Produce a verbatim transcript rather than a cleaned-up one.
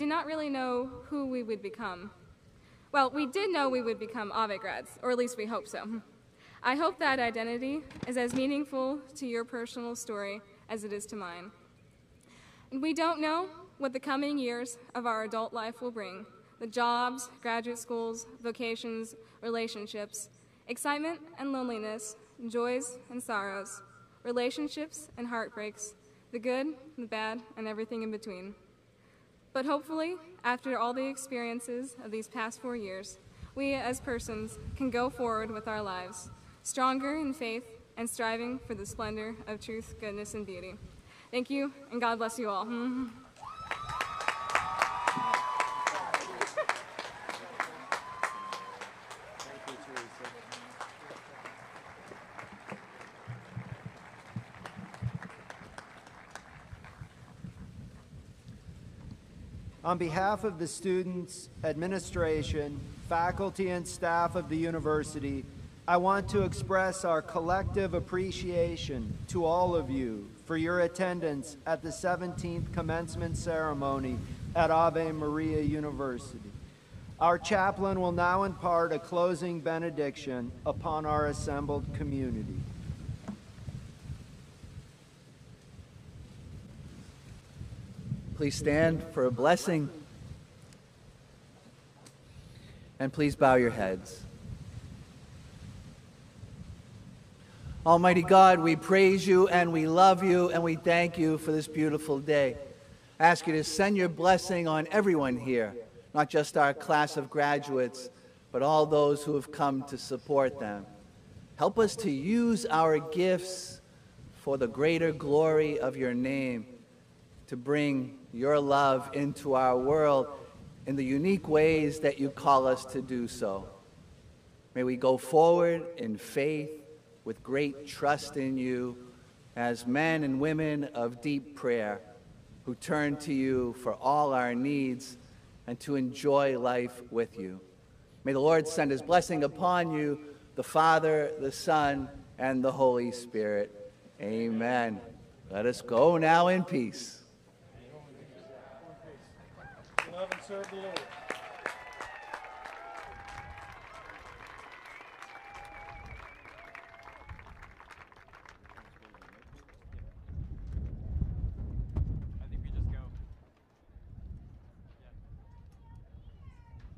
not really know who we would become. Well, we did know we would become Ave grads, or at least we hope so. I hope that identity is as meaningful to your personal story as it is to mine. And we don't know what the coming years of our adult life will bring. The jobs, graduate schools, vocations, relationships, excitement and loneliness, joys and sorrows, relationships and heartbreaks, the good, the bad, and everything in between. But hopefully, after all the experiences of these past four years, we as persons can go forward with our lives, stronger in faith and striving for the splendor of truth, goodness, and beauty. Thank you, and God bless you all. On behalf of the students, administration, faculty, and staff of the university, I want to express our collective appreciation to all of you for your attendance at the seventeenth commencement ceremony at Ave Maria University. Our chaplain will now impart a closing benediction upon our assembled community. Please stand for a blessing, and please bow your heads. Almighty God, we praise you and we love you and we thank you for this beautiful day. I ask you to send your blessing on everyone here, not just our class of graduates, but all those who have come to support them. Help us to use our gifts for the greater glory of your name, to bring your love into our world in the unique ways that you call us to do so. May we go forward in faith with great trust in you as men and women of deep prayer who turn to you for all our needs and to enjoy life with you. May the Lord send his blessing upon you, the Father, the Son, and the Holy Spirit. Amen. Let us go now in peace. Love and serve the Lord.